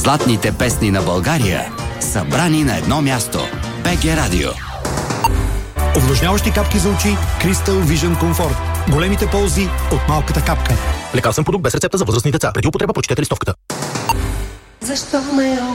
Златните песни на България, събрани на едно място. БГ Радио. Увлажняващи капки за очи Crystal Vision Comfort. Големите ползи от малката капка. Лекарствен продукт без рецепта за възрастни деца. Преди употреба прочетете листовката. Защо ме